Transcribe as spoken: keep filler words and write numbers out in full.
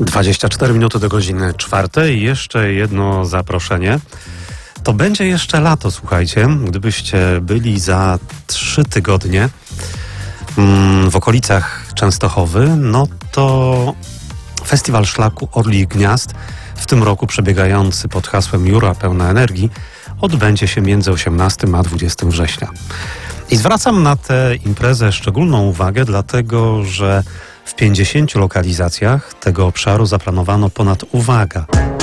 dwadzieścia cztery minuty do godziny czwartej i jeszcze jedno zaproszenie. To będzie jeszcze lato, słuchajcie. Gdybyście byli za trzy tygodnie w okolicach Częstochowy, no to Festiwal Szlaku Orlich Gniazd, w tym roku przebiegający pod hasłem Jura pełna energii, odbędzie się między osiemnastego a dwudziestego września. I zwracam na tę imprezę szczególną uwagę, dlatego że w pięćdziesięciu lokalizacjach tego obszaru zaplanowano ponad, uwaga,